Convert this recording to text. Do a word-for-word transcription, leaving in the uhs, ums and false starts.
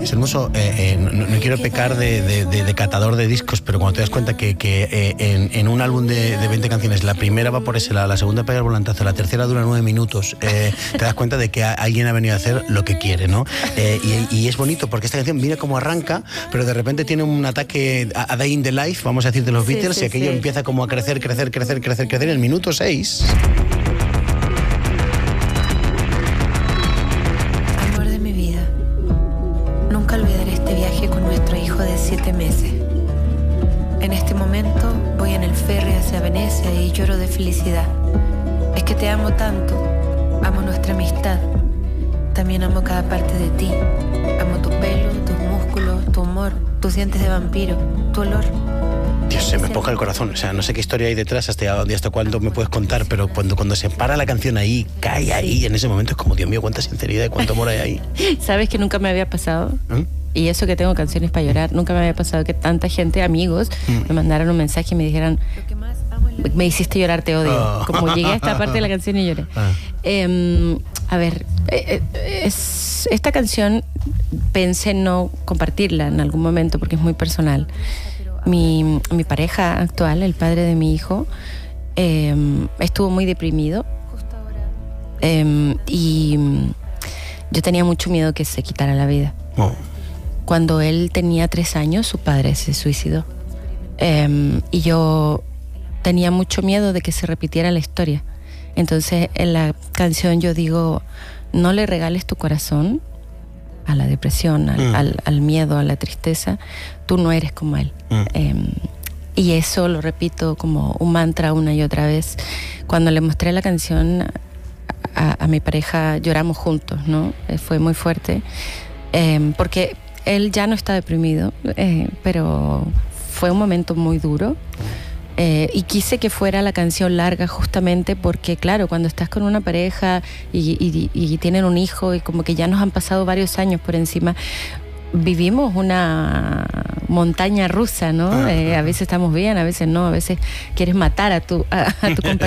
Es hermoso, eh, eh, no, no quiero pecar de, de, de, de catador de discos, pero cuando te das cuenta que, que eh, en, en un álbum de, de veinte canciones, la primera va por ese lado, la segunda pega el volantazo, la tercera dura nueve minutos, eh, te das cuenta de que alguien ha venido a hacer lo que quiere, ¿no? Eh, y, y es bonito porque esta canción mira cómo arranca, pero de repente tiene un ataque a, a Day in the Life, vamos a decir, de los sí, Beatles, sí, y aquello sí. empieza como a crecer, crecer, crecer, crecer, crecer en el minuto seis. Nunca olvidaré este viaje con nuestro hijo de siete meses. En este momento voy en el ferry hacia Venecia y lloro de felicidad. Es que te amo tanto, amo nuestra amistad. También amo cada parte de ti. Amo tu pelo, tus músculos, tu humor, tus dientes de vampiro, tu olor. Dios, se me poca el corazón. O sea, no sé qué historia hay detrás, hasta, hasta cuándo me puedes contar, pero cuando, cuando se para la canción ahí, cae ahí, en ese momento es como, Dios mío, cuánta sinceridad y cuánto amor hay ahí. ¿Sabes que nunca me había pasado? ¿Mm? Y eso que tengo canciones para llorar, nunca me había pasado que tanta gente, amigos, mm. me mandaran un mensaje y me dijeran, me hiciste llorar, te odio. Oh. Como llegué a esta parte de la canción y lloré. Ah. Eh, a ver, eh, es, esta canción pensé no compartirla en algún momento porque es muy personal. Mi, mi pareja actual, el padre de mi hijo, eh, estuvo muy deprimido eh, y yo tenía mucho miedo que se quitara la vida. Oh. Cuando él tenía tres años, su padre se suicidó. Eh, y yo tenía mucho miedo de que se repitiera la historia. Entonces, en la canción yo digo, no le regales tu corazón a la depresión, al, mm. al, al miedo, a la tristeza. Tú no eres como él. Mm. Eh, y eso lo repito como un mantra una y otra vez. Cuando le mostré la canción a, a mi pareja, lloramos juntos, ¿no? Eh, fue muy fuerte. Eh, porque él ya no está deprimido, eh, pero fue un momento muy duro. Eh, y quise que fuera la canción larga justamente porque, claro, cuando estás con una pareja y, y, y tienen un hijo y como que ya nos han pasado varios años por encima, vivimos una montaña rusa, ¿no? Eh, a veces estamos bien, a veces no, a veces quieres matar a tu, a, a tu compañero.